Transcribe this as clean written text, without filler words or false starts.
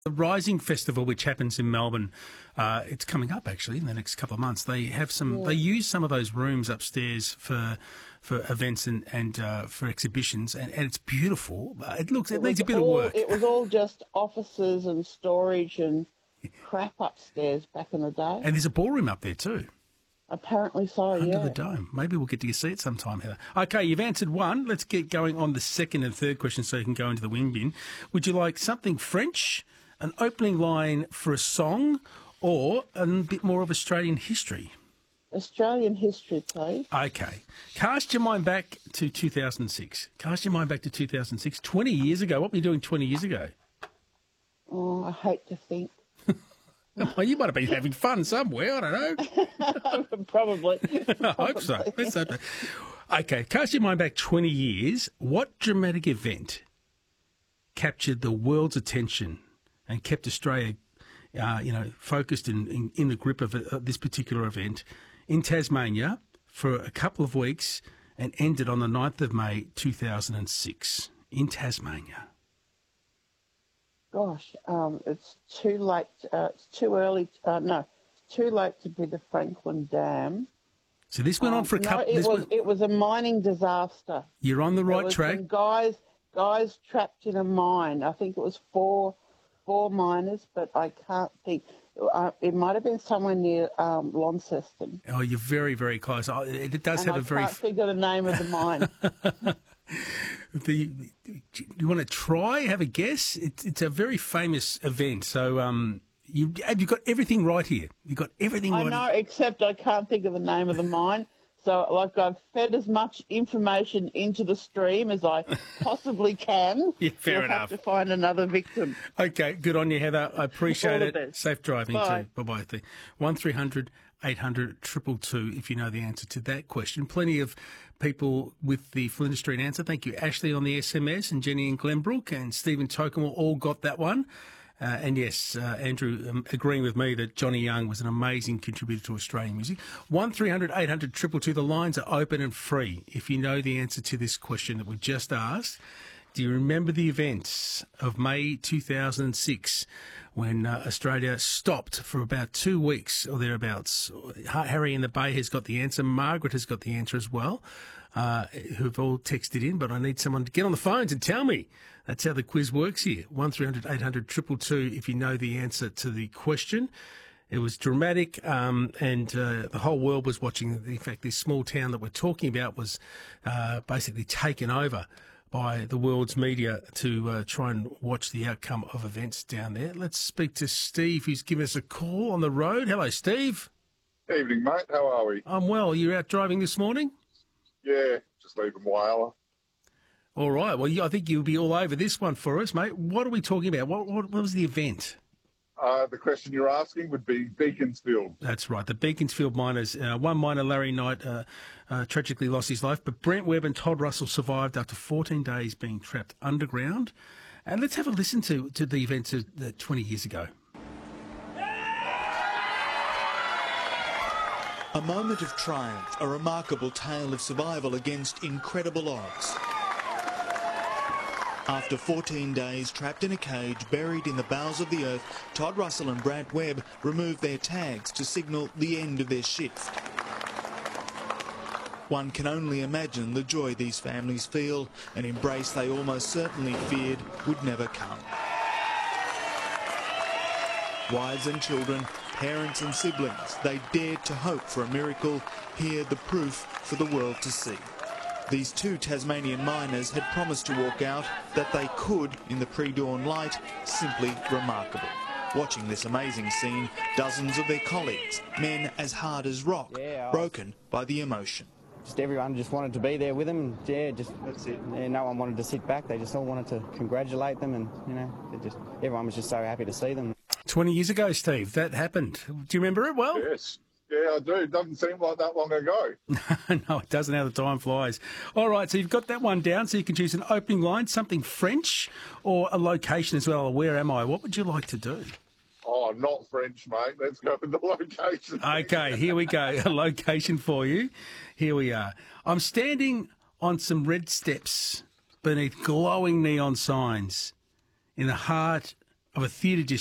The Rising Festival, which happens in Melbourne, it's coming up actually in the next couple of months. They have some. They use some of those rooms upstairs for events and for exhibitions, and it's beautiful. It needs a bit of work. It was all just offices and storage and crap upstairs back in the day. And there's a ballroom up there too. Apparently so, Under the dome. Maybe we'll get to see it sometime, Heather. Okay, you've answered one. Let's get going on the second and third question so you can go into the wing bin. Would you like something French, an opening line for a song, or a bit more of Australian history? Australian history, please. Okay. Cast your mind back to 2006. 20 years ago. What were you doing 20 years ago? Oh, I hate to think. Well, you might have been having fun somewhere. I don't know. Probably. I hope so. Let's hope so. Okay, cast your mind back 20 years. What dramatic event captured the world's attention and kept Australia, focused in the grip of this particular event in Tasmania for a couple of weeks and ended on the 9th of May 2006 in Tasmania? Gosh, it's too late. It's too early. It's too late to be the Franklin Dam. So this went on for a couple. It was a mining disaster. You're on the right track. Some guys trapped in a mine. I think it was four miners, but I can't think. It might have been somewhere near Launceston. Oh, you're very, very close. It does have a very. I can't figure the name of the mine. You want to try? Have a guess? It's a very famous event. So you've got everything right here. You've got everything right. I know, except I can't think of the name of the mine. So, I've fed as much information into the stream as I possibly can. Yeah, fair enough. Have to find another victim. Okay, good on you, Heather. I appreciate it. Best. Safe driving Bye. too. Bye-bye. 1300 800 222 if you know the answer to that question. Plenty of people with the Flinders Street answer. Thank you, Ashley on the SMS, and Jenny in Glenbrook, and Stephen Tokemore all got that one. And yes, Andrew agreeing with me that Johnny Young was an amazing contributor to Australian music. 1300 800 222. The lines are open and free. If you know the answer to this question that we just asked, do you remember the events of May 2006 when Australia stopped for about 2 weeks or thereabouts? Harry in the Bay has got the answer. Margaret has got the answer as well, who've all texted in, but I need someone to get on the phones and tell me. That's how the quiz works here. 1300 800 222 if you know the answer to the question. It was dramatic, and the whole world was watching. In fact, this small town that we're talking about was basically taken over by the world's media to try and watch the outcome of events down there. Let's speak to Steve, who's given us a call on the road. Hello, Steve. Evening, mate. How are we? I'm well. You're out driving this morning? Yeah, just leaving Whyalla. All right. Well, I think you'll be all over this one for us, mate. What are we talking about? What was the event? The question you're asking would be Beaconsfield. That's right. The Beaconsfield miners. One miner, Larry Knight, tragically lost his life, but Brent Webb and Todd Russell survived after 14 days being trapped underground. And let's have a listen to the events of 20 years ago. A moment of triumph, a remarkable tale of survival against incredible odds. After 14 days trapped in a cage buried in the bowels of the earth, Todd Russell and Brant Webb removed their tags to signal the end of their shift. One can only imagine the joy these families feel, an embrace they almost certainly feared would never come. Wives and children, parents and siblings, they dared to hope for a miracle, here the proof for the world to see. These two Tasmanian miners had promised to walk out, that they could in the pre-dawn light, simply remarkable. Watching this amazing scene, dozens of their colleagues, men as hard as rock, broken by the emotion. Just everyone just wanted to be there with them. That's it. Yeah, no one wanted to sit back. They just all wanted to congratulate them, and everyone was just so happy to see them. 20 years ago, Steve, that happened. Do you remember it well? Yes. Yeah, I do. It doesn't seem like that long ago. No, it doesn't. How the time flies. All right, so you've got that one down, so you can choose an opening line, something French, or a location as well. Where am I? What would you like to do? Oh, not French, mate. Let's go with the location. Okay, here we go. A location for you. Here we are. I'm standing on some red steps beneath glowing neon signs in the heart of a theatre